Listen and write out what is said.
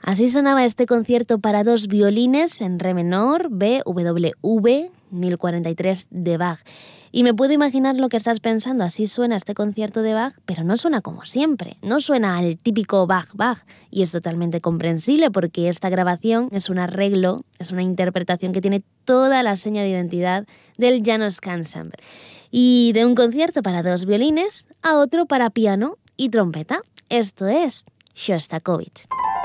Así sonaba este concierto para 2 violines en re menor, BWV 1043 de Bach. Y me puedo imaginar lo que estás pensando, así suena este concierto de Bach, pero no suena como siempre, no suena al típico Bach. Y es totalmente comprensible porque esta grabación es un arreglo, es una interpretación que tiene toda la seña de identidad del Janos Ensemble. Y de un concierto para 2 violines a otro para piano y trompeta. Esto es Shostakovich.